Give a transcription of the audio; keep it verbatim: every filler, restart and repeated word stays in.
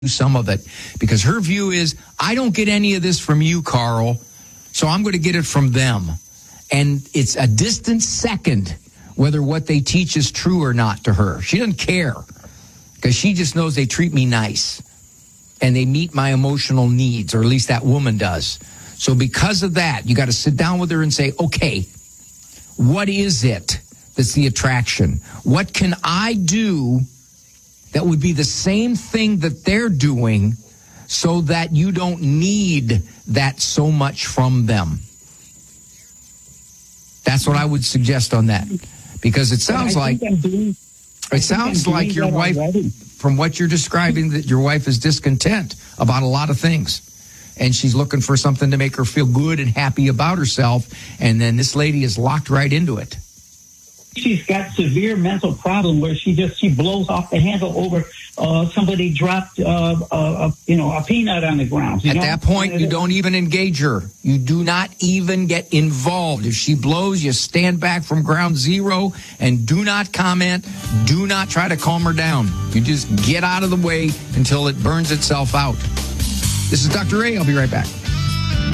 some of it, because her view is, I don't get any of this from you, Carl, so I'm going to get it from them. And it's a distant second whether what they teach is true or not to her. She doesn't care, because she just knows they treat me nice and they meet my emotional needs, or at least that woman does. So because of that, you got to sit down with her and say, okay, what is it that's the attraction? What can I do that would be the same thing that they're doing so that you don't need that so much from them? That's what I would suggest on that. Because it sounds like doing, it sounds like your wife, already. From what you're describing, that your wife is discontent about a lot of things. And she's looking for something to make her feel good and happy about herself. And then this lady is locked right into it. She's got severe mental problem where she just she blows off the handle over uh, somebody dropped uh, a, a you know a peanut on the ground. At know? that point, you don't even engage her. You do not even get involved. If she blows, you stand back from ground zero and do not comment. Do not try to calm her down. You just get out of the way until it burns itself out. This is Doctor A. I'll be right back.